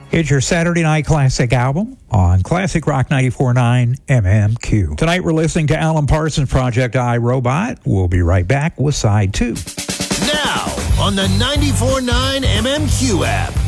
It's your Saturday Night Classic album on Classic Rock 94.9 MMQ. Tonight we're listening to Alan Parsons' Project I, Robot. We'll be right back with side 2. Now on the 94.9 MMQ app.